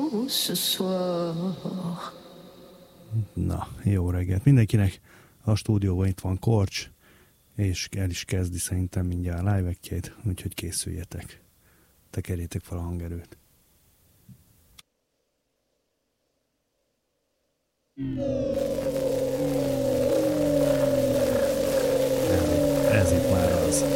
ce soir. Na, jó reggelt mindenkinek. A stúdióban itt van Korcs, és el is kezdi szerintem mindjárt a live-ekjét, úgyhogy készüljetek. Tekerjétek fel a hangerőt.